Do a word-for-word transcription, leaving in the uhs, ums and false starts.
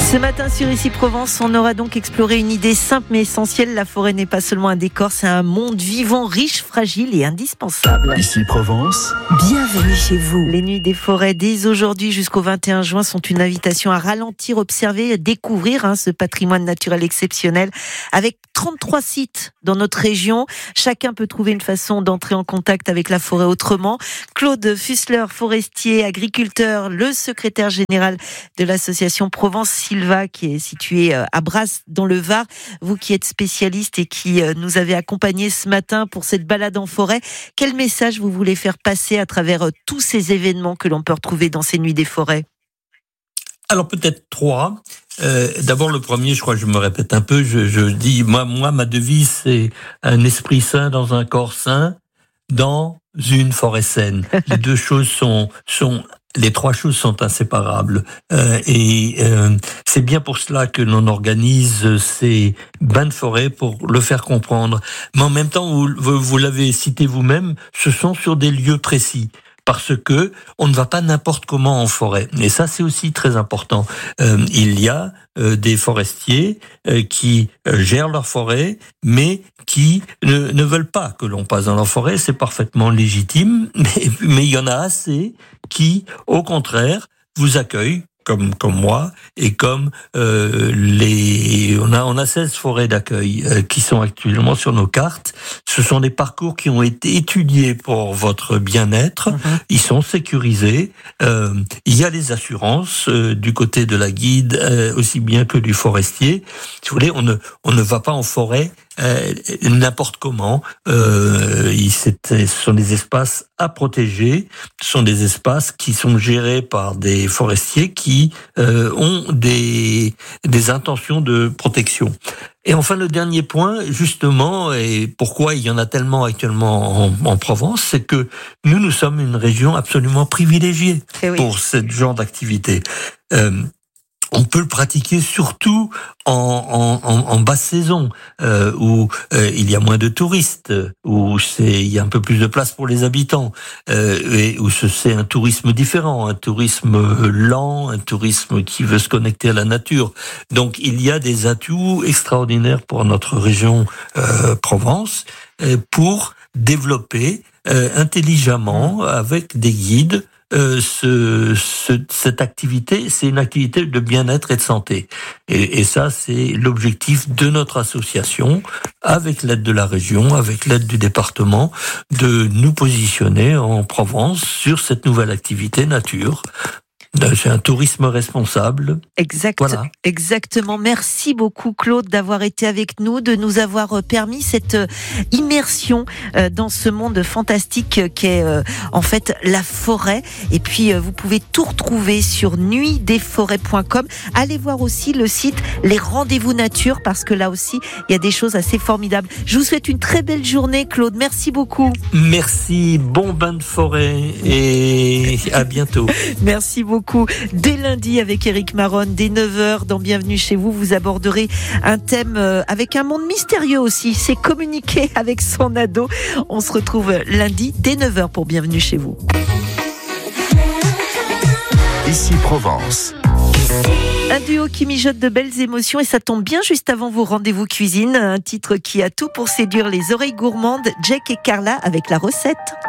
Ce matin sur Ici Provence, on aura donc exploré une idée simple mais essentielle. La forêt n'est pas seulement un décor, c'est un monde vivant, riche, fragile et indispensable. Ici Provence, bienvenue chez vous. Les nuits des forêts, dès aujourd'hui jusqu'au vingt et un juin, sont une invitation à ralentir, observer, découvrir hein, ce patrimoine naturel exceptionnel. Avec trente-trois sites dans notre région, chacun peut trouver une façon d'entrer en contact avec la forêt autrement. Claude Fussler, forestier, agriculteur, le secrétaire général de l'association Provence Silva, qui est située à Brasse dans le Var. Vous qui êtes spécialiste et qui nous avez accompagnés ce matin pour cette balade en forêt, quel message vous voulez faire passer à travers tous ces événements que l'on peut retrouver dans ces nuits des forêts ? Alors peut-être trois. Euh, d'abord le premier, je crois que je me répète un peu, je, je dis, moi, moi ma devise c'est un esprit sain dans un corps sain, dans une forêt saine. Les deux choses sont, sont les trois choses sont inséparables. Euh, et euh, c'est bien pour cela que l'on organise ces bains de forêt, pour le faire comprendre. Mais en même temps, vous, vous l'avez cité vous-même, ce sont sur des lieux précis. Parce que on ne va pas n'importe comment en forêt. Et ça, c'est aussi très important. Euh, il y a euh, des forestiers euh, qui euh, gèrent leur forêt, mais qui ne, ne veulent pas que l'on passe dans leur forêt. C'est parfaitement légitime, mais, mais il y en a assez qui, au contraire, vous accueillent, comme comme moi, et comme euh, les on a on a seize forêts d'accueil euh, qui sont actuellement sur nos cartes. Ce sont des parcours qui ont été étudiés pour votre bien-être. Mmh. Ils sont sécurisés. Euh, il y a les assurances euh, du côté de la guide euh, aussi bien que du forestier. Si vous voulez, on ne on ne va pas en forêt Euh, n'importe comment. Euh, ce sont des espaces à protéger. Ce sont des espaces qui sont gérés par des forestiers qui euh, ont des des intentions de protection. Et enfin, le dernier point, justement, et pourquoi il y en a tellement actuellement en, en Provence, c'est que nous, nous sommes une région absolument privilégiée oui. pour ce genre d'activité. Euh, On peut le pratiquer surtout en, en, en basse saison, euh, où euh, il y a moins de touristes, où c'est, il y a un peu plus de place pour les habitants, euh, et où c'est un tourisme différent, un tourisme lent, un tourisme qui veut se connecter à la nature. Donc il y a des atouts extraordinaires pour notre région euh, Provence euh, pour développer euh, intelligemment avec des guides Euh, ce, ce, cette activité, c'est une activité de bien-être et de santé. Et, et ça, c'est l'objectif de notre association, avec l'aide de la région, avec l'aide du département, de nous positionner en Provence sur cette nouvelle activité nature. C'est un tourisme responsable. Exact, voilà. Exactement. Merci beaucoup Claude d'avoir été avec nous, de nous avoir permis cette immersion dans ce monde fantastique qu'est en fait la forêt. Et puis vous pouvez tout retrouver sur nuit des forêts point com. Allez voir aussi le site Les Rendez-vous Nature, parce que là aussi il y a des choses assez formidables. Je vous souhaite une très belle journée Claude. Merci beaucoup. Merci, bon bain de forêt et à bientôt. Merci beaucoup. Dès lundi avec Éric Maronne, dès neuf heures dans Bienvenue chez vous, vous aborderez un thème avec un monde mystérieux aussi, c'est communiquer avec son ado. On se retrouve lundi dès neuf heures pour Bienvenue chez vous. Ici Provence. Un duo qui mijote de belles émotions et ça tombe bien juste avant vos rendez-vous cuisine. Un titre qui a tout pour séduire les oreilles gourmandes, Jack et Carla avec la recette.